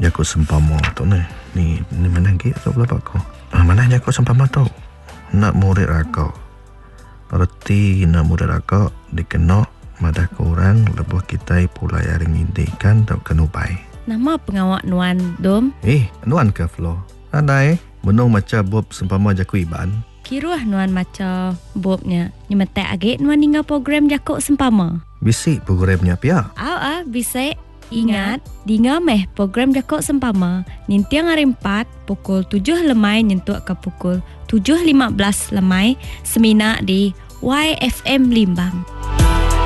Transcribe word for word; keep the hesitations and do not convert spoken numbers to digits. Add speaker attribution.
Speaker 1: Jakut sempama tu ni. Ni, ni mana lagi tu pula ko. Ah, mana jakut sempama tu? Nak murid rakau. Erti nak murid rakau dikenok madah kurang lebuh kita pulai aring indikan tak kenubai.
Speaker 2: Nama pengawak Nuan Dom?
Speaker 1: Eh, Nuan ke Flo? Andai, menung macam bob sempama jakut iban.
Speaker 2: Kiruah Nuan macam bobnya. Nyemetek agak Nuan tinggal program jakut sempama.
Speaker 1: Bisik programnya pia.
Speaker 2: Aw ah, bisik. Ingat, dinga meh program jakut sempama. Nintiang hari empat, pukul tujuh lemai nyentuh ke pukul tujuh lima belas lemai. Semina di Y F M Limbang.